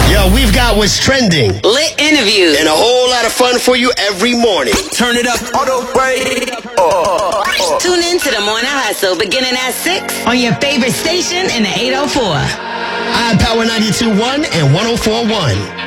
Yo, we've got what's trending, lit interviews, and a whole lot of fun for you every morning. Turn it up, auto break. Tune in to the Morning Hustle beginning at 6 on your favorite station in the 804. iPower 92.1 and 104.1.